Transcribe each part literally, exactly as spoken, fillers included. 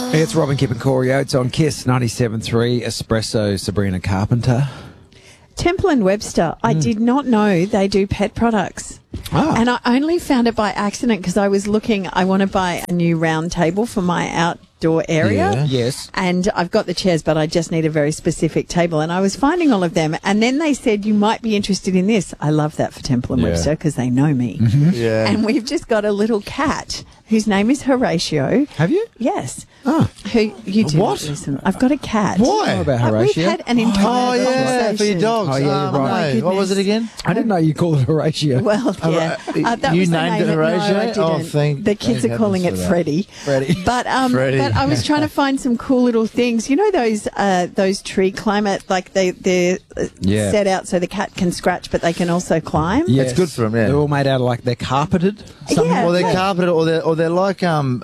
It's Robin, Kip and Corey Oates on Kiss ninety-seven point three Espresso, Sabrina Carpenter. Temple and Webster, I Mm. did not know they do pet products. Ah. And I only found it by accident because I was looking, I want to buy a new round table for my outdoor area. Yeah. Yes. And I've got the chairs, but I just need a very specific table. And I was finding all of them. And then they said, you might be interested in this. I love that for Temple and Yeah. Webster because they know me. Mm-hmm. Yeah. And we've just got a little cat whose name is Horatio. Have you? Yes. Ah. Who you do What? not listen. I've got a cat. Why? I know about Uh, Horatio. We've had an entire Oh, yeah, for conversation. your dogs. Oh, yeah, Oh, you're right. no. What was it again? I didn't know you called it Horatio. Well, yeah. Uh, Uh, that you was the named name it No, I Horatio? didn't. Oh, thank- the kids thank are calling it heavens for that. Freddie. Freddie. But um, Freddie. but I was trying to find some cool little things. You know those uh, those tree climber, like they they're uh, Yeah. set out so the cat can scratch, but they can also climb. Yes. It's good for 'em, yeah. They're all made out of like, they're carpeted. Something. Yeah. Or they're Right. carpeted, or they're or they're like um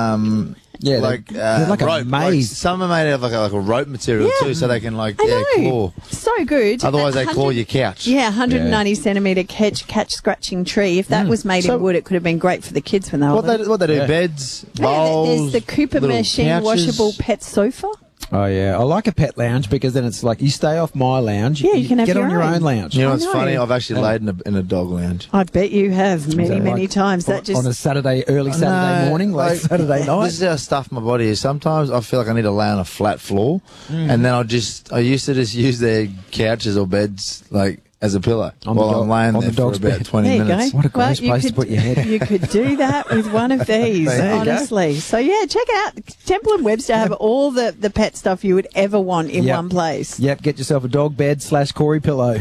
um Yeah, like they're- uh, they're like a rope. maze. Like, some are made out of like a, like a rope material Yeah. too, so they can like I yeah, know. claw. So good. Otherwise, they That claw 100 your couch. Yeah, one hundred ninety Yeah. centimetre catch catch scratching tree. If that was made So- in wood, it could have been great for the kids when they were What they little. what they do? Yeah. Beds, Yeah, bowls. there's the Cooper little machine couches. washable pet sofa. Oh, yeah. I like a pet lounge because then it's like you stay off my lounge. Yeah, you can have get your on your own. own lounge. You know I what's know. funny? I've actually Yeah. laid in a, in a dog lounge. I bet you have many, Is that many like times. That on, just on a Saturday, early Saturday No, morning, late like, Saturday night. This is how stuffed my body is. Sometimes I feel like I need to lay on a flat floor, and then I just I used to just use their couches or beds like as a pillow On the while dog- I'm laying on there the for dog's about bed. twenty there you minutes. go. What a gross you place to could- put your head. You could do that with one of these, There you go. honestly. So yeah, check it out. Temple and Webster have all the, the pet stuff you would ever want in Yep. one place. Yep, get yourself a dog bed slash Corey pillow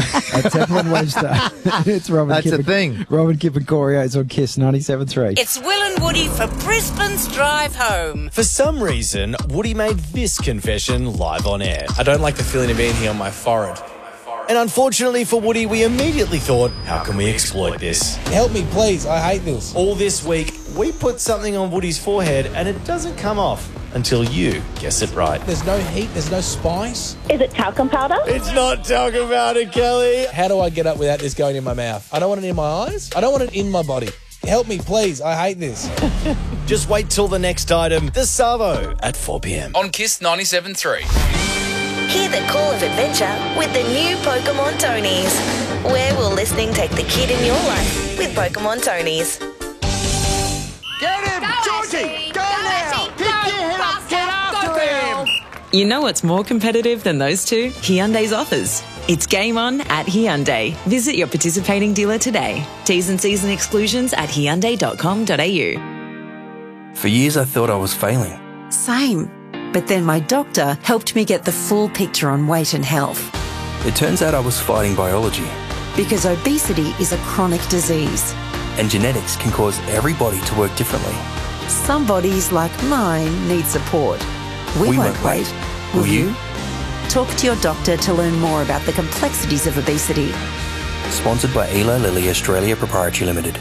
at Temple and Webster. It's Robin That's Kip a and- thing. Robin Kip and Corey Oates on Kiss ninety-seven point three. It's Will and Woody for Brisbane's Drive Home. For some reason, Woody made this confession live on air. I don't like the feeling of anything on my forehead. And unfortunately for Woody, we immediately thought, how can we exploit this? Help me, please. I hate this. All this week, we put something on Woody's forehead and it doesn't come off until you guess it right. There's no heat. There's no spice. Is it talcum powder? It's not talking about it, Kelly. How do I get up without this going in my mouth? I don't want it in my eyes. I don't want it in my body. Help me, please. I hate this. Just wait till the next item, the Savo, at four p.m. On Kiss ninety-seven point three. Hear the call of adventure with the new Pokemon Tonys. Where will listening take the kid in your life with Pokemon Tonys? Get him! Georgie! Go now! Pick your head up! Get after him! You know what's more competitive than those two? Hyundai's offers. It's game on at Hyundai. Visit your participating dealer today. T's and C's and exclusions at hyundai dot com dot a u. For years I thought I was failing. Same. But then my doctor helped me get the full picture on weight and health. It turns out I was fighting biology. Because obesity is a chronic disease. And genetics can cause every body to work differently. Some bodies, like mine, need support. We, We won't won't wait. wait. Will Will you? you? Talk to your doctor to learn more about the complexities of obesity. Sponsored by Eli Lilly Australia Proprietary Limited.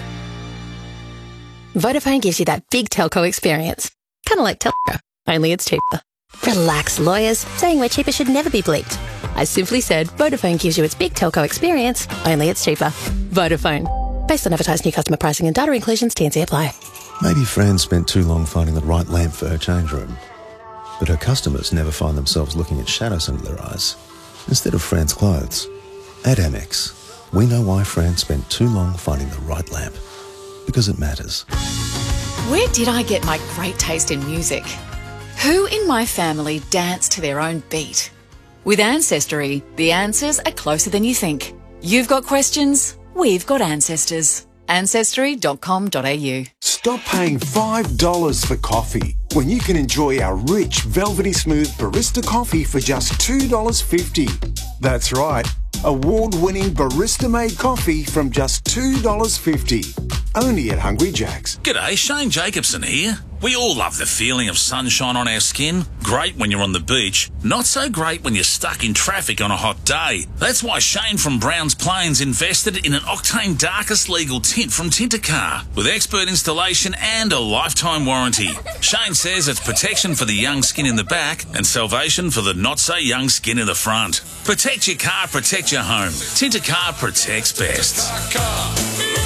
Vodafone gives you that big telco experience. Kind of like Telco, only it's cheaper. Relax, lawyers. Saying we're cheaper should never be bleeped. I simply said Vodafone gives you its big telco experience, only it's cheaper. Vodafone. Based on advertised new customer pricing and data inclusions, T and C apply. Maybe Fran spent too long finding the right lamp for her change room. But her customers never find themselves looking at shadows under their eyes instead of Fran's clothes. At Amex, we know why Fran spent too long finding the right lamp. Because it matters. Where did I get my great taste in music? Who in my family dance to their own beat? With Ancestry, the answers are closer than you think. You've got questions, we've got ancestors. ancestry dot com dot a u. Stop paying five dollars for coffee when you can enjoy our rich, velvety smooth barista coffee for just two dollars fifty. That's right, award-winning barista-made coffee from just two dollars fifty. Only at Hungry Jack's. G'day, Shane Jacobson here. We all love the feeling of sunshine on our skin. Great when you're on the beach. Not so great when you're stuck in traffic on a hot day. That's why Shane from Browns Plains invested in an Octane Darkest legal tint from Tintercar with expert installation and a lifetime warranty. Shane says it's protection for the young skin in the back and salvation for the not-so-young skin in the front. Protect your car, protect your home. Tintercar protects best.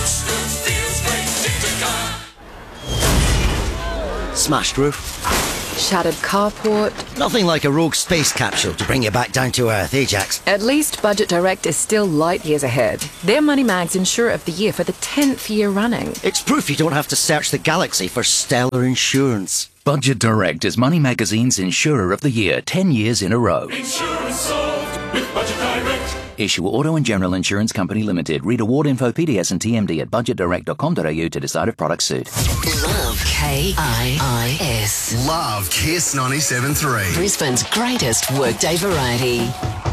Smashed roof, Shattered carport. Nothing like a rogue space capsule to bring you back down to earth, eh, Jax? At least Budget Direct is still light years ahead. They're Money Mag's Insurer of the Year for the tenth year running. It's proof you don't have to search the galaxy for stellar insurance. Budget Direct is Money Magazine's Insurer of the Year, ten years in a row. Insurance solved with Budget Direct. Issue Auto and General Insurance Company Limited. Read award info, P D S and T M D at budget direct dot com dot a u to decide if products suit. Love K I I S. Love Kiss ninety-seven point three. Brisbane's greatest workday variety.